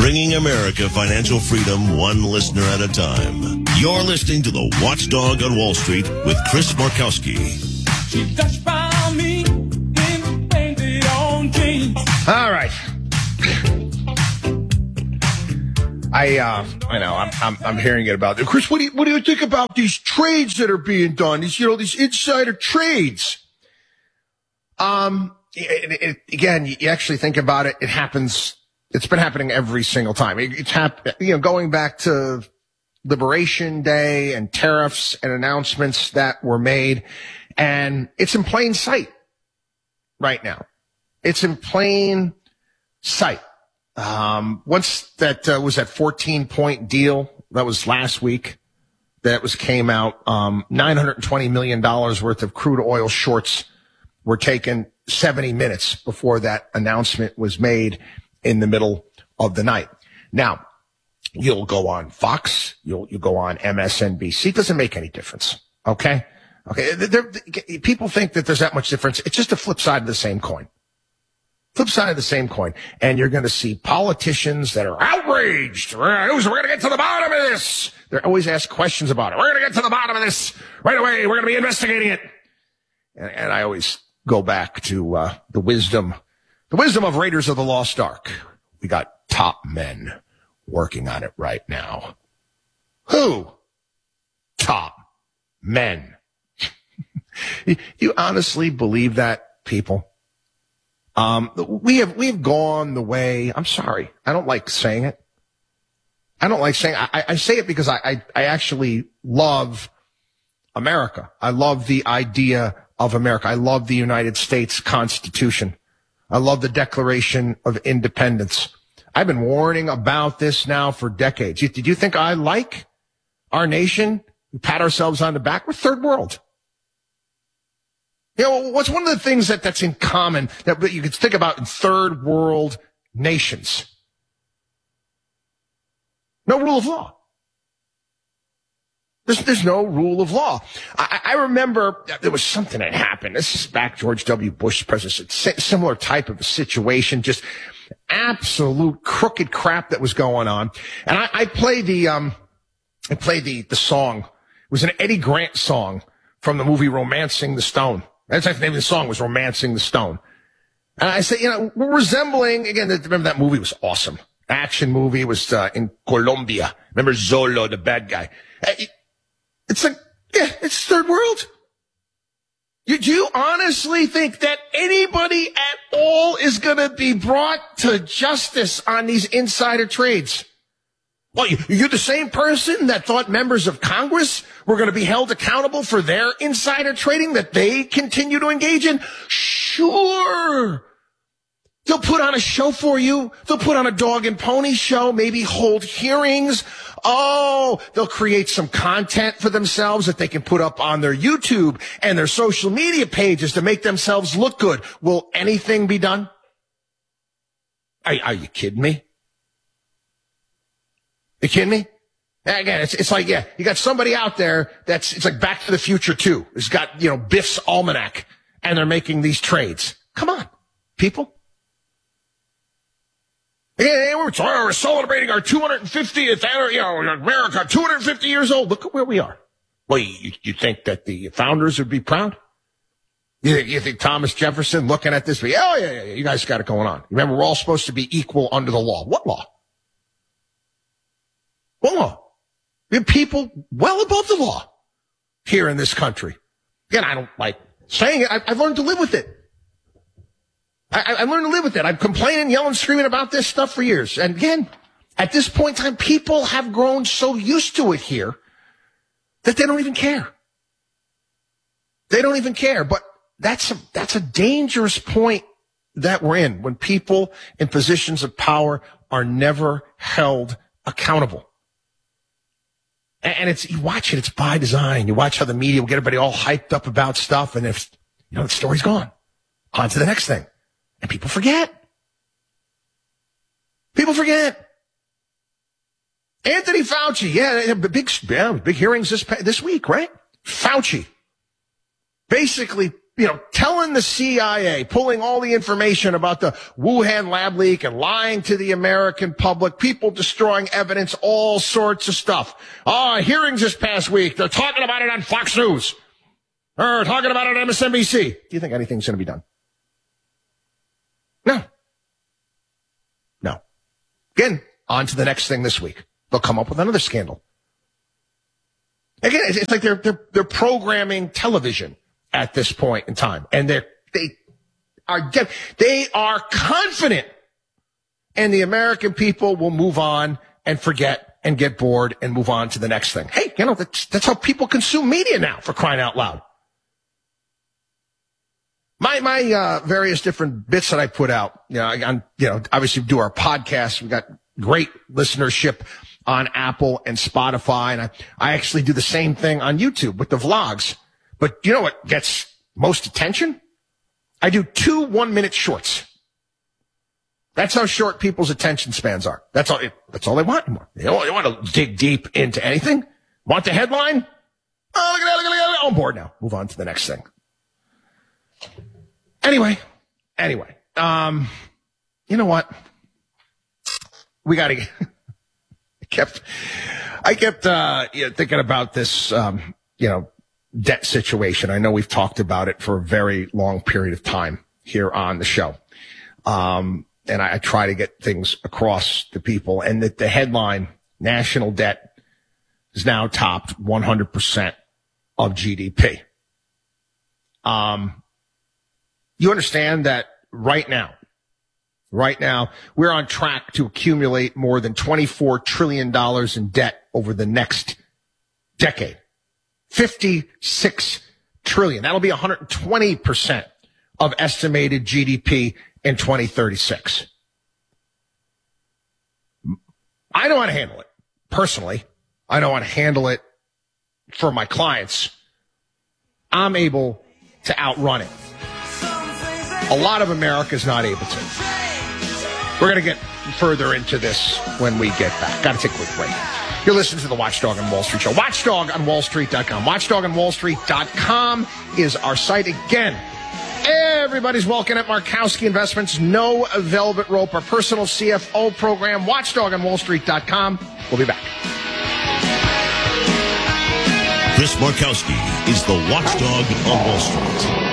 bringing America financial freedom one listener at a time. You're listening to The Watchdog on Wall Street with Chris Markowski. She touched by me in painted on jeans. All right. I know I'm hearing it about it. Chris, what do you think about these trades that are being done? These insider trades. Again, you actually think about it. It happens. It's been happening every single time. It's going back to Liberation Day and tariffs and announcements that were made, and it's in plain sight right now. It's in plain sight. Once that was that 14-point deal that was last week, came out, $920 million worth of crude oil shorts were taken 70 minutes before that announcement was made in the middle of the night. Now, you'll go on Fox, you'll go on MSNBC. It doesn't make any difference. Okay. People think that there's that much difference. It's just the flip side of the same coin. And you're going to see politicians that are outraged. We're going to get to the bottom of this. They're always asked questions about it. We're going to get to the bottom of this right away. We're going to be investigating it. And I always go back to the wisdom of Raiders of the Lost Ark. We got top men working on it right now. Who? Top men. You honestly believe that, people? We've gone the way. I'm sorry. I don't like saying it. I say it because I actually love America. I love the idea of America. I love the United States Constitution. I love the Declaration of Independence. I've been warning about this now for decades. Did you think I like our nation? We pat ourselves on the back. We're third world. What's one of the things that's in common that you could think about in third world nations? No rule of law. There's no rule of law. I remember there was something that happened. This is back George W. Bush's presidency. Similar type of a situation, just absolute crooked crap that was going on. And I played the song. It was an Eddie Grant song from the movie Romancing the Stone. That's the name of the song, was Romancing the Stone. And I said, we're resembling, again, remember that movie was awesome. Action movie. It was in Colombia. Remember Zolo, the bad guy. It's like, yeah, it's third world. Do you honestly think that anybody at all is going to be brought to justice on these insider trades? Well, you're the same person that thought members of Congress were going to be held accountable for their insider trading that they continue to engage in? Sure. They'll put on a show for you. They'll put on a dog and pony show, maybe hold hearings. Oh, they'll create some content for themselves that they can put up on their YouTube and their social media pages to make themselves look good. Will anything be done? Are you kidding me? You kidding me? Again, it's like, yeah, you got somebody out there it's like Back to the Future 2. It's got, Biff's Almanac, and they're making these trades. Come on, people. Yeah, we're celebrating our 250th anniversary, America, 250 years old. Look at where we are. Well, you think that the founders would be proud? You think Thomas Jefferson looking at this, yeah, you guys got it going on. Remember, we're all supposed to be equal under the law. What law? What law? We have people well above the law here in this country. Again, I don't like saying it. I've learned to live with it. I learned to live with it. I'm complaining, yelling, screaming about this stuff for years. And again, at this point in time, people have grown so used to it here that they don't even care. They don't even care. But that's a dangerous point that we're in when people in positions of power are never held accountable. And you watch it, it's by design. You watch how the media will get everybody all hyped up about stuff, and if, the story's gone. On to the next thing. And people forget. Anthony Fauci, big hearings this week, right? Fauci basically telling the CIA, pulling all the information about the Wuhan lab leak and lying to the American public, people destroying evidence, all sorts of stuff. Hearings this past week. They're talking about it on Fox News. They're talking about it on MSNBC. Do you think anything's going to be done? No. Again, on to the next thing this week. They'll come up with another scandal. Again, it's like they're programming television at this point in time, and they are confident, and the American people will move on and forget and get bored and move on to the next thing. Hey, that's how people consume media now, for crying out loud. My various different bits that I put out, obviously do our podcast. We got great listenership on Apple and Spotify, and I actually do the same thing on YouTube with the vlogs. But you know what gets most attention? I do 2 1-minute shorts. That's how short people's attention spans are. That's all they want anymore. They don't want to dig deep into anything. Want the headline? Oh, look at that. I'm bored now. Move on to the next thing. Anyway, you know what? We got to I kept thinking about this, debt situation. I know we've talked about it for a very long period of time here on the show. And I try to get things across to people, and that the headline, national debt is now topped 100% of GDP. You understand that right now, we're on track to accumulate more than $24 trillion in debt over the next decade. 56 trillion. That'll be 120% of estimated GDP in 2036. I don't want to handle it personally. I don't want to handle it for my clients. I'm able to outrun it. A lot of America is not able to. We're going to get further into this when we get back. Got to take a quick break. You're listening to the Watchdog on Wall Street show. WatchdogOnWallStreet.com. WatchdogOnWallStreet.com is our site. Again, everybody's welcome at Markowski Investments. No velvet rope. Our personal CFO program. WatchdogOnWallStreet.com. We'll be back. Chris Markowski is the Watchdog on Wall Street.